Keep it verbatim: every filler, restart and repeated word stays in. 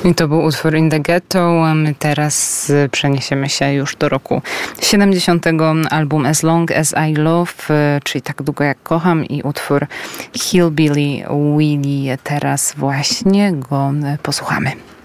I to był utwór In the Ghetto. My teraz przeniesiemy się już do roku siedemdziesiątego. Album As Long As I Love, czyli Tak długo jak kocham, i utwór Hillbilly Willie. Teraz właśnie go posłuchamy.